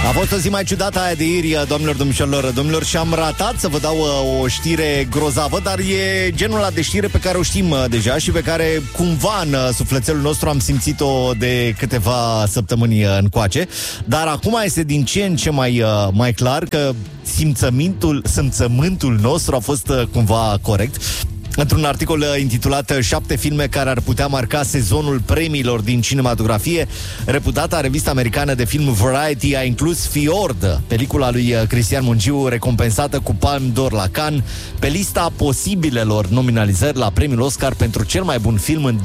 A fost o zi mai ciudată aia de ieri, doamnelor, domnilor, și am ratat să vă dau o știre grozavă, dar e genul ăla de știre pe care o știm deja și pe care cumva în sufletelul nostru am simțit-o de câteva săptămâni încoace, dar acum este din ce în ce mai clar că simțământul nostru a fost cumva corect. Într-un articol intitulat 7 filme care ar putea marca sezonul premiilor din cinematografie, reputata revistă americană de film Variety a inclus Fjord, pelicula lui Cristian Mungiu, recompensată cu Palme d'Or la Cannes, pe lista posibilelor nominalizări la premiul Oscar pentru cel mai bun film în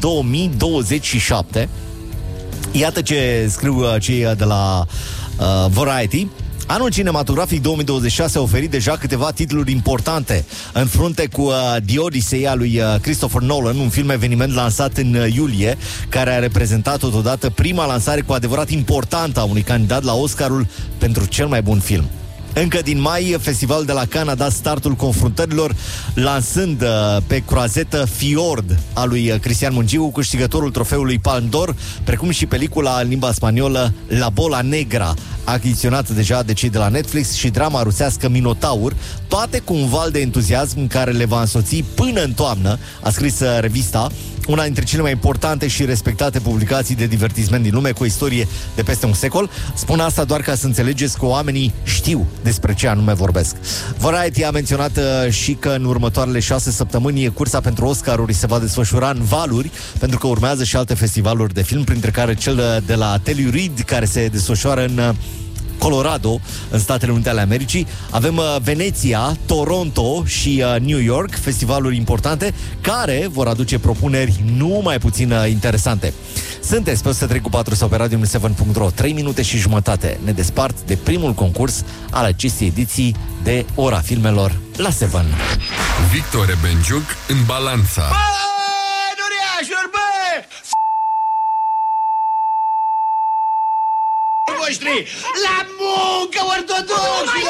2027. Iată ce scriu cei de la Variety. Anul cinematografic 2026 a oferit deja câteva titluri importante, în frunte cu The Odyssey a lui Christopher Nolan, un film eveniment lansat în iulie, care a reprezentat totodată prima lansare cu adevărat importantă a unui candidat la Oscarul pentru cel mai bun film. Încă din mai, festivalul de la Cannes a dat startul confruntărilor, lansând pe croazetă Fjord a lui Cristian Mungiu, câștigătorul trofeului Palme d'Or, precum și pelicula în limba spaniolă La Bola Negra, achiziționată deja de cei de la Netflix, și drama rusească Minotaur, toate cu un val de entuziasm care le va însoți până în toamnă, a scris revista, una dintre cele mai importante și respectate publicații de divertisment din lume, cu o istorie de peste un secol. Spun asta doar ca să înțelegeți că oamenii știu despre ce anume vorbesc. Variety a menționat și că în următoarele 6 săptămâni cursa pentru Oscaruri se va desfășura în valuri, pentru că urmează și alte festivaluri de film, printre care cel de la Telluride, care se desfășoară în Colorado, în Statele Unite ale Americii. Avem Veneția, Toronto și New York, festivaluri importante care vor aduce propuneri nu mai puțin interesante. Sunteți pe 103.4 sau pe radio7.ro. 3 minute și jumătate ne despart de primul concurs al acestei ediții de Ora Filmelor la 7. Victor Benjuc în balanța. Bă, duriașuri, bă! Voștri, la muncă, ortodoxilor!